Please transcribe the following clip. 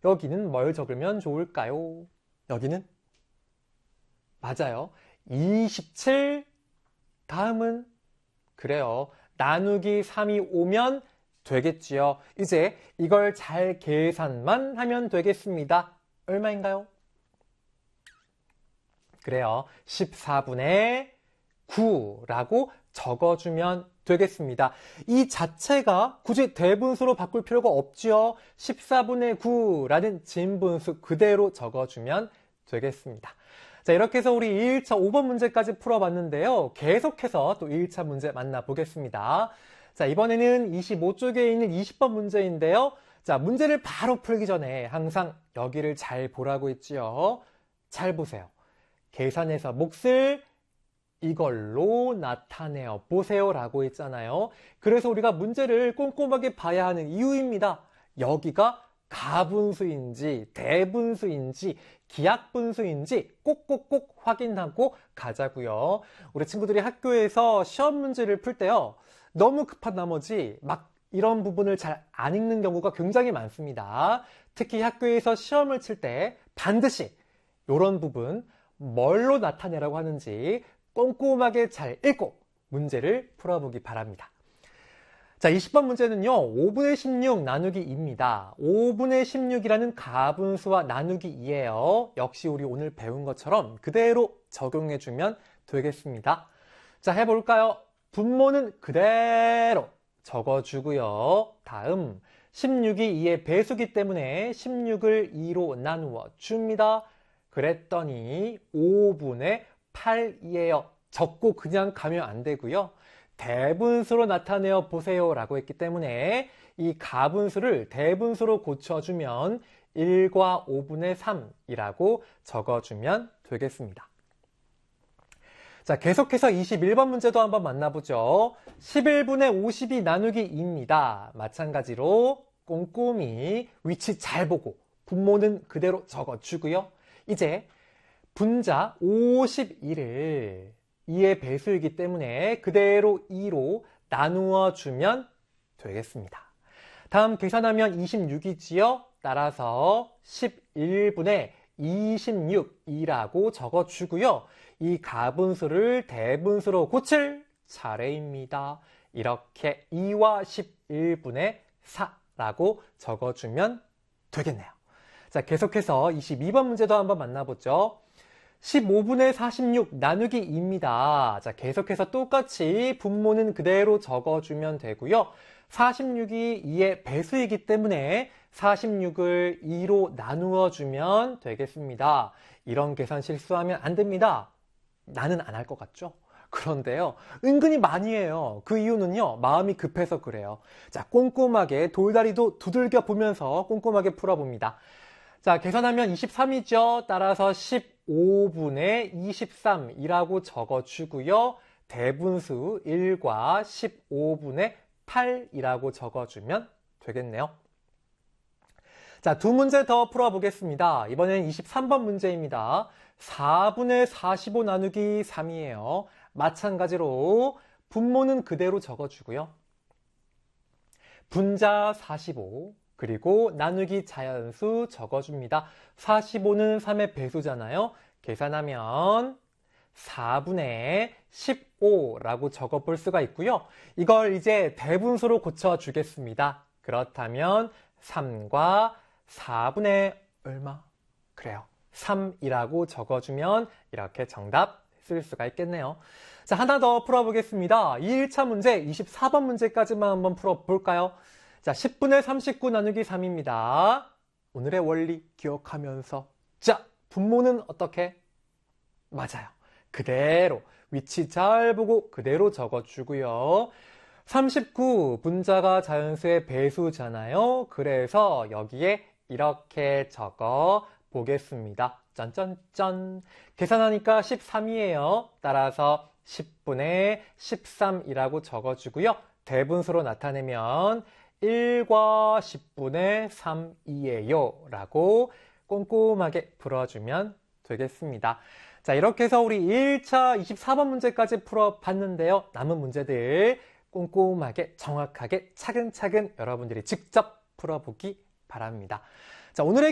여기는 뭘 적으면 좋을까요? 여기는? 맞아요. 27. 다음은? 그래요. 나누기 3이 오면 되겠지요. 이제 이걸 잘 계산만 하면 되겠습니다. 얼마인가요? 그래요. 14분의 9라고 적어주면 되겠습니다. 이 자체가 굳이 대분수로 바꿀 필요가 없지요. 14분의 9라는 진분수 그대로 적어주면 되겠습니다. 자, 이렇게 해서 우리 2일차 5번 문제까지 풀어봤는데요. 계속해서 또 2일차 문제 만나보겠습니다. 자, 이번에는 25쪽에 있는 20번 문제인데요. 자, 문제를 바로 풀기 전에 항상 여기를 잘 보라고 했지요. 잘 보세요. 계산해서 몫을 이걸로 나타내어 보세요 라고 했잖아요. 그래서 우리가 문제를 꼼꼼하게 봐야 하는 이유입니다. 여기가 가분수인지 대분수인지 기하분수인지 꼭꼭꼭 확인하고 가자고요. 우리 친구들이 학교에서 시험 문제를 풀 때요. 너무 급한 나머지 막 이런 부분을 잘 안 읽는 경우가 굉장히 많습니다. 특히 학교에서 시험을 칠 때 반드시 이런 부분 뭘로 나타내라고 하는지 꼼꼼하게 잘 읽고 문제를 풀어보기 바랍니다. 자, 20번 문제는요. 5분의 16 나누기 2입니다. 5분의 16이라는 가분수와 나누기 2예요. 역시 우리 오늘 배운 것처럼 그대로 적용해주면 되겠습니다. 자, 해볼까요? 분모는 그대로 적어주고요. 다음 16이 2의 배수기 때문에 16을 2로 나누어 줍니다. 그랬더니 5분의 8이에요. 적고 그냥 가면 안 되고요. 대분수로 나타내어 보세요 라고 했기 때문에 이 가분수를 대분수로 고쳐주면 1과 5분의 3이라고 적어주면 되겠습니다. 자, 계속해서 21번 문제도 한번 만나보죠. 11분의 52 나누기 2입니다. 마찬가지로 꼼꼼히 위치 잘 보고 분모는 그대로 적어주고요. 이제 분자 52를 2의 배수이기 때문에 그대로 2로 나누어 주면 되겠습니다. 다음 계산하면 26이지요. 따라서 11분의 26이라고 적어주고요. 이 가분수를 대분수로 고칠 차례입니다. 이렇게 2와 11분의 4라고 적어주면 되겠네요. 자, 계속해서 22번 문제도 한번 만나보죠. 15분의 46 나누기 2입니다. 자, 계속해서 똑같이 분모는 그대로 적어주면 되고요. 46이 2의 배수이기 때문에 46을 2로 나누어 주면 되겠습니다. 이런 계산 실수하면 안 됩니다. 나는 안 할 것 같죠? 그런데요, 은근히 많이 해요. 그 이유는요, 마음이 급해서 그래요. 자, 꼼꼼하게 돌다리도 두들겨 보면서 꼼꼼하게 풀어봅니다. 자, 계산하면 23이죠. 따라서 15분의 23이라고 적어주고요. 대분수 1과 15분의 8이라고 적어주면 되겠네요. 자, 두 문제 더 풀어보겠습니다. 이번엔 23번 문제입니다. 4분의 45 나누기 3이에요. 마찬가지로 분모는 그대로 적어주고요. 분자 45 그리고 나누기 자연수 적어줍니다. 45는 3의 배수잖아요. 계산하면 4분의 15라고 적어볼 수가 있고요. 이걸 이제 대분수로 고쳐주겠습니다. 그렇다면 3과 4분의 얼마? 그래요. 3이라고 적어주면 이렇게 정답 쓸 수가 있겠네요. 자, 하나 더 풀어보겠습니다. 2일차 문제 24번 문제까지만 한번 풀어볼까요? 자, 10분의 39 나누기 3입니다. 오늘의 원리 기억하면서 자, 분모는 어떻게? 맞아요. 그대로 위치 잘 보고 그대로 적어주고요. 39 분자가 자연수의 배수잖아요. 그래서 여기에 이렇게 적어 보겠습니다. 짠짠짠. 계산하니까 13이에요. 따라서 10분의 13이라고 적어주고요. 대분수로 나타내면 1과 10분의 3이에요. 라고 꼼꼼하게 풀어주면 되겠습니다. 자, 이렇게 해서 우리 1차 24번 문제까지 풀어봤는데요. 남은 문제들 꼼꼼하게 정확하게 차근차근 여러분들이 직접 풀어보기 바랍니다. 자, 오늘의